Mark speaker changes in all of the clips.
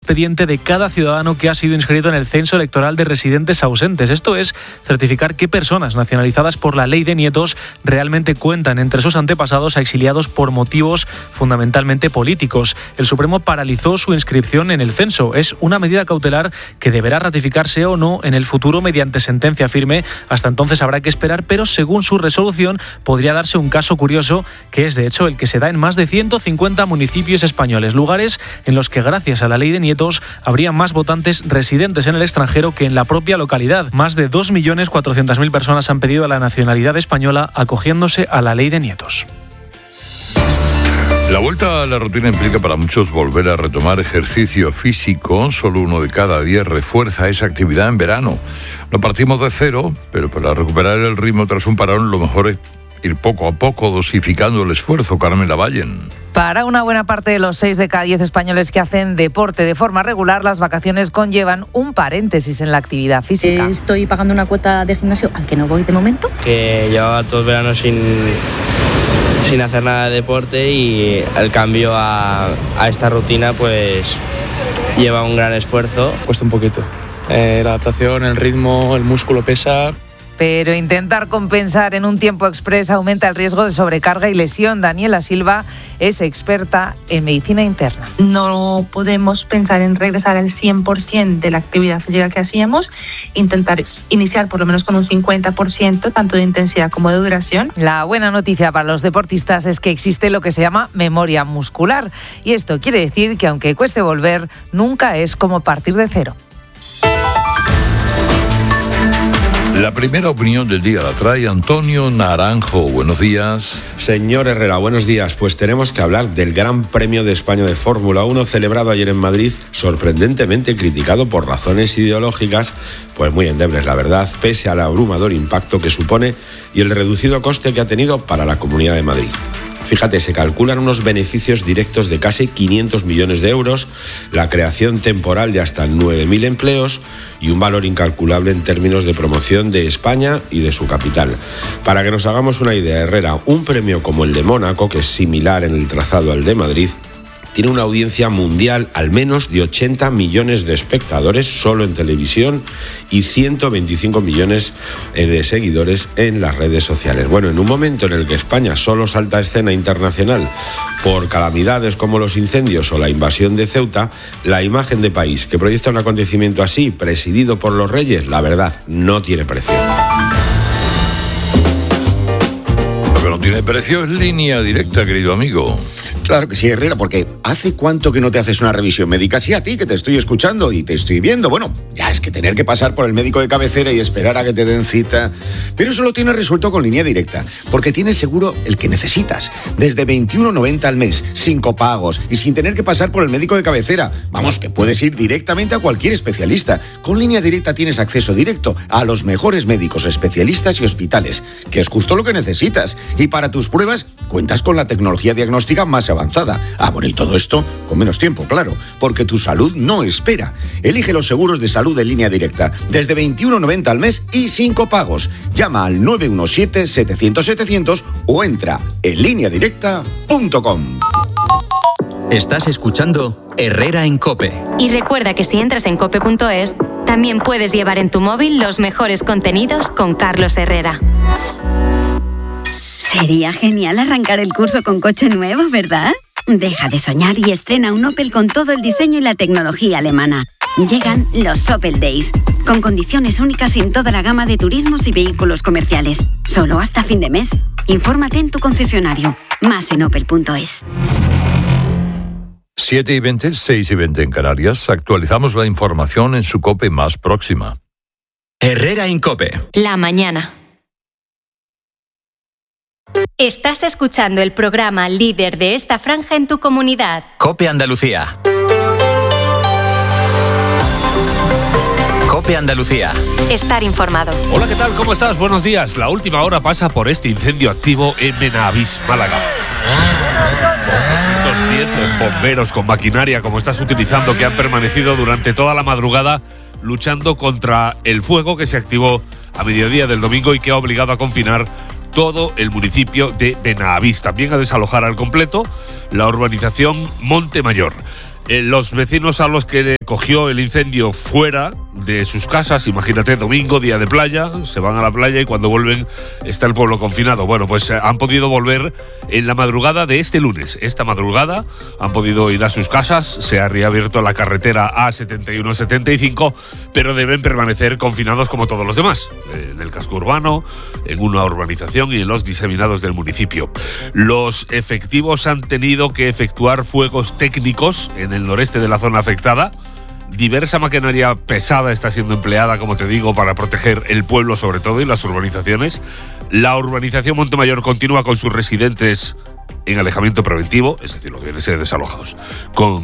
Speaker 1: expediente de cada ciudadano que ha sido inscrito en el censo electoral de residentes ausentes. Esto es certificar qué personas nacionalizadas por la ley de nietos realmente cuentan entre sus antepasados a exiliados por motivos fundamentalmente políticos. El Supremo paralizó su inscripción en el censo. Es una medida cautelar que deberá ratificarse o no en el futuro mediante sentencia firme. Hasta entonces habrá que esperar, pero según su resolución podría darse un caso curioso, que es de hecho el que se da en más de 150 municipios españoles, lugares en los que gracias a la ley de nietos habría más votantes residentes en el extranjero que en la propia localidad. Más de 2.400.000 personas han pedido la nacionalidad española acogiéndose a la ley de nietos.
Speaker 2: La vuelta a la rutina implica para muchos volver a retomar ejercicio físico. Solo 1 de cada 10 refuerza esa actividad en verano. No partimos de cero, pero para recuperar el ritmo tras un parón, lo mejor es ir poco a poco dosificando el esfuerzo. Carmen Lavallen.
Speaker 3: Para una buena parte de los 6 de cada 10 españoles que hacen deporte de forma regular, las vacaciones conllevan un paréntesis en la actividad física.
Speaker 4: Estoy pagando una cuota de gimnasio al que no voy de momento.
Speaker 5: Que llevaba todo el verano sin hacer nada de deporte y el cambio a esta rutina pues lleva un gran esfuerzo.
Speaker 6: Cuesta un poquito. La adaptación, el ritmo, el músculo pesa.
Speaker 3: Pero intentar compensar en un tiempo express aumenta el riesgo de sobrecarga y lesión. Daniela Silva es experta en medicina interna.
Speaker 7: No podemos pensar en regresar al 100% de la actividad física que hacíamos, intentar iniciar por lo menos con un 50%, tanto de intensidad como de duración.
Speaker 3: La buena noticia para los deportistas es que existe lo que se llama memoria muscular. Y esto quiere decir que aunque cueste volver, nunca es como partir de cero.
Speaker 2: La primera opinión del día la trae Antonio Naranjo. Buenos días.
Speaker 8: Señor Herrera, buenos días. Pues tenemos que hablar del Gran Premio de España de Fórmula 1 celebrado ayer en Madrid, sorprendentemente criticado por razones ideológicas, pues muy endebles, la verdad, pese al abrumador impacto que supone y el reducido coste que ha tenido para la Comunidad de Madrid. Fíjate, se calculan unos beneficios directos de casi 500 millones de euros, la creación temporal de hasta 9.000 empleos y un valor incalculable en términos de promoción de España y de su capital. Para que nos hagamos una idea, Herrera, un premio como el de Mónaco, que es similar en el trazado al de Madrid, tiene una audiencia mundial al menos de 80 millones de espectadores solo en televisión y 125 millones de seguidores en las redes sociales. Bueno, en un momento en el que España solo salta a escena internacional por calamidades como los incendios o la invasión de Ceuta, la imagen de país que proyecta un acontecimiento así, presidido por los reyes, la verdad, no tiene precio.
Speaker 2: Lo que no tiene precio es Línea Directa, querido amigo.
Speaker 9: Claro que sí, Herrera, porque ¿hace cuánto que no te haces una revisión médica? Sí, a ti, que te estoy escuchando y te estoy viendo. Bueno, ya es que tener que pasar por el médico de cabecera y esperar a que te den cita. Pero eso lo tienes resuelto con Línea Directa, porque tienes seguro el que necesitas. Desde 21,90 al mes, sin copagos y sin tener que pasar por el médico de cabecera. Vamos, que puedes ir directamente a cualquier especialista. Con Línea Directa tienes acceso directo a los mejores médicos, especialistas y hospitales, que es justo lo que necesitas. Y para tus pruebas, cuentas con la tecnología diagnóstica más avanzada. Bueno, y todo esto con menos tiempo, claro, porque tu salud no espera. Elige los seguros de salud de Línea Directa, desde 21,90 al mes y sin copagos. Llama al 917-700-700 o entra en lineadirecta.com.
Speaker 10: Estás escuchando Herrera en COPE.
Speaker 11: Y recuerda que si entras en cope.es, también puedes llevar en tu móvil los mejores contenidos con Carlos Herrera.
Speaker 12: Sería genial arrancar el curso con coche nuevo, ¿verdad? Deja de soñar y estrena un Opel con todo el diseño y la tecnología alemana. Llegan los Opel Days, con condiciones únicas en toda la gama de turismos y vehículos comerciales. Solo hasta fin de mes. Infórmate en tu concesionario. Más en opel.es.
Speaker 2: 7:20, 6:20 en Canarias. Actualizamos la información en su COPE más próxima.
Speaker 10: Herrera en COPE.
Speaker 11: La mañana. Estás escuchando el programa líder de esta franja en tu comunidad.
Speaker 10: COPE Andalucía. COPE Andalucía.
Speaker 11: Estar informado.
Speaker 13: Hola, ¿qué tal? ¿Cómo estás? Buenos días. La última hora pasa por este incendio activo en Benavís, Málaga. 210 bomberos con maquinaria como estás utilizando que han permanecido durante toda la madrugada luchando contra el fuego que se activó a mediodía del domingo y que ha obligado a confinar todo el municipio de Benavís. También a desalojar al completo la urbanización Monte Mayor. Los vecinos a los que le cogió el incendio fuera de sus casas, imagínate, domingo, día de playa, se van a la playa y cuando vuelven está el pueblo confinado. Bueno, pues han podido volver en la madrugada de este lunes. Esta madrugada han podido ir a sus casas, se ha reabierto la carretera A71-75, pero deben permanecer confinados como todos los demás, en el casco urbano, en una urbanización y en los diseminados del municipio. Los efectivos han tenido que efectuar fuegos técnicos en el noreste de la zona afectada. Diversa maquinaria pesada está siendo empleada, como te digo, para proteger el pueblo sobre todo y las urbanizaciones. La urbanización Montemayor continúa con sus residentes en alejamiento preventivo, es decir, lo que viene a ser desalojados, con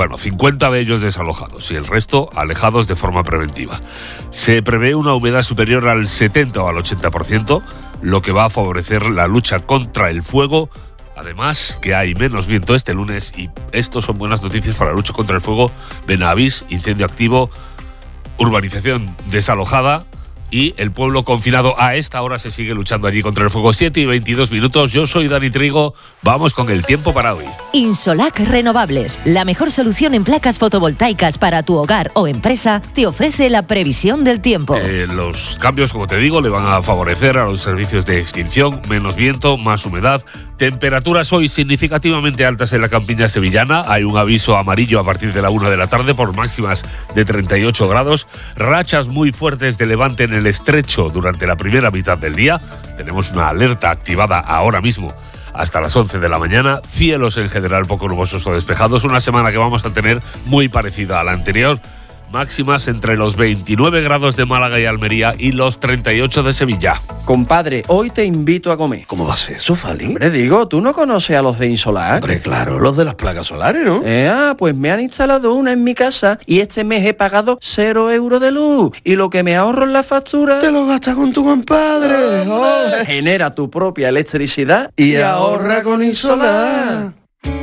Speaker 13: 50 de ellos desalojados y el resto alejados de forma preventiva. Se prevé una humedad superior al 70 o al 80%, lo que va a favorecer la lucha contra el fuego. Además, que hay menos viento este lunes y estos son buenas noticias para la lucha contra el fuego. Benavís, incendio activo, urbanización desalojada y el pueblo confinado. A esta hora se sigue luchando allí contra el fuego. 7:22. Yo soy Dani Trigo. Vamos con el tiempo para hoy.
Speaker 14: Insolac Renovables, la mejor solución en placas fotovoltaicas para tu hogar o empresa, te ofrece la previsión del tiempo.
Speaker 13: Los cambios, como te digo, le van a favorecer a los servicios de extinción, menos viento, más humedad. Temperaturas hoy significativamente altas en la campiña sevillana. Hay un aviso amarillo a partir de la 1 de la tarde por máximas de 38 grados. Rachas muy fuertes de levante en el estrecho durante la primera mitad del día. Tenemos una alerta activada ahora mismo hasta las 11 de la mañana. Cielos en general poco nubosos o despejados. Una semana que vamos a tener muy parecida a la anterior. Máximas entre los 29 grados de Málaga y Almería y los 38 de Sevilla.
Speaker 15: Compadre, hoy te invito a comer.
Speaker 16: ¿Cómo va a ser eso, Fali?
Speaker 15: Hombre, digo, ¿tú no conoces a los de Insolac?
Speaker 16: Hombre, claro, los de las placas solares, ¿no?
Speaker 15: Pues me han instalado una en mi casa y este mes he pagado 0 euros de luz. Y lo que me ahorro en la factura...
Speaker 16: Te lo gastas con tu compadre.
Speaker 15: Genera tu propia electricidad
Speaker 16: y ahorra con Insolac.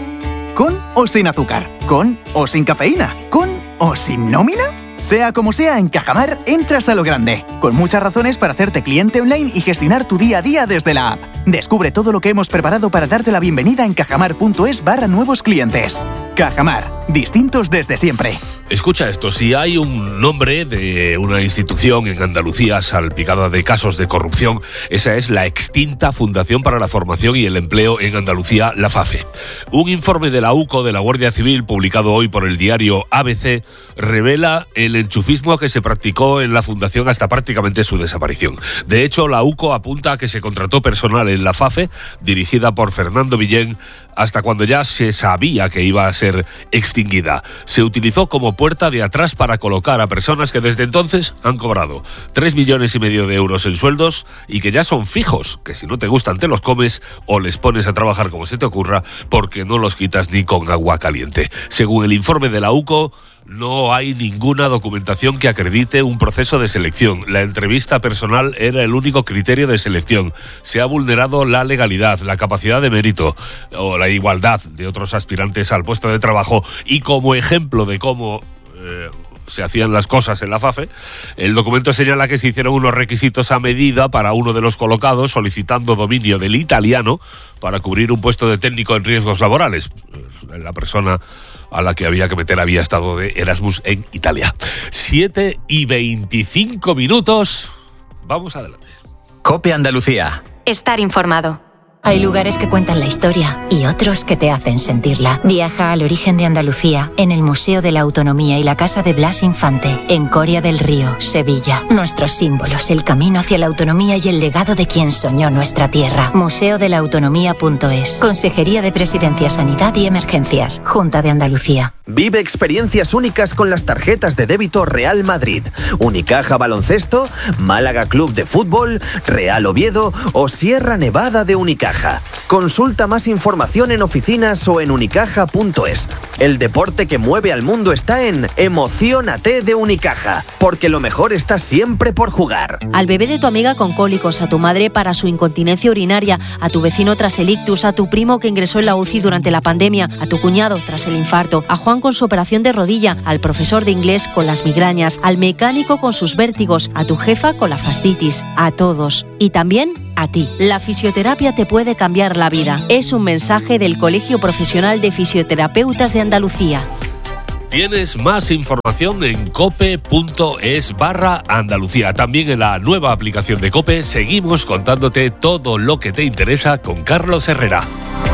Speaker 17: ¿Con o sin azúcar? ¿Con o sin cafeína? ¿Con o sin nómina? Sea como sea, en Cajamar entras a lo grande, con muchas razones para hacerte cliente online y gestionar tu día a día desde la app. Descubre todo lo que hemos preparado para darte la bienvenida en cajamar.es/nuevos clientes. Cajamar, distintos desde siempre.
Speaker 13: Escucha esto, si hay un nombre de una institución en Andalucía salpicada de casos de corrupción, esa es la extinta Fundación para la Formación y el Empleo en Andalucía, la FAFE. Un informe de la UCO de la Guardia Civil, publicado hoy por el diario ABC, revela el enchufismo que se practicó en la fundación hasta prácticamente su desaparición. De hecho, la UCO apunta a que se contrató personal en la FAFE, dirigida por Fernando Villén, hasta cuando ya se sabía que iba a ser extinguida. Se utilizó como puerta de atrás para colocar a personas que desde entonces han cobrado 3,5 millones de euros en sueldos y que ya son fijos, que si no te gustan te los comes o les pones a trabajar como se te ocurra porque no los quitas ni con agua caliente. Según el informe de la UCO, no hay ninguna documentación que acredite un proceso de selección. La entrevista personal era el único criterio de selección. Se ha vulnerado la legalidad, la capacidad de mérito o la igualdad de otros aspirantes al puesto de trabajo. Y como ejemplo de cómo se hacían las cosas en la FAFE, el documento señala que se hicieron unos requisitos a medida para uno de los colocados, solicitando dominio del italiano para cubrir un puesto de técnico en riesgos laborales. La persona a la que había que meter había estado de Erasmus en Italia. 7:25. Vamos adelante.
Speaker 10: COPE Andalucía.
Speaker 11: Estar informado.
Speaker 18: Hay lugares que cuentan la historia y otros que te hacen sentirla. Viaja al origen de Andalucía en el Museo de la Autonomía y la Casa de Blas Infante, en Coria del Río, Sevilla. Nuestros símbolos, el camino hacia la autonomía y el legado de quien soñó nuestra tierra. museodelautonomía.es. Consejería de Presidencia, Sanidad y Emergencias. Junta de Andalucía.
Speaker 19: Vive experiencias únicas con las tarjetas de débito Real Madrid, Unicaja Baloncesto, Málaga Club de Fútbol, Real Oviedo o Sierra Nevada de Unicaja. Consulta más información en oficinas o en unicaja.es. El deporte que mueve al mundo está en Emociónate de Unicaja, porque lo mejor está siempre por jugar.
Speaker 20: Al bebé de tu amiga con cólicos, a tu madre para su incontinencia urinaria, a tu vecino tras el ictus, a tu primo que ingresó en la UCI durante la pandemia, a tu cuñado tras el infarto, a Juan con su operación de rodilla, al profesor de inglés con las migrañas, al mecánico con sus vértigos, a tu jefa con la fascitis, a todos. Y también a ti. La fisioterapia te puede cambiar la vida. Es un mensaje del Colegio Profesional de Fisioterapeutas de Andalucía.
Speaker 13: Tienes más información en cope.es/Andalucía. También en la nueva aplicación de COPE seguimos contándote todo lo que te interesa con Carlos Herrera.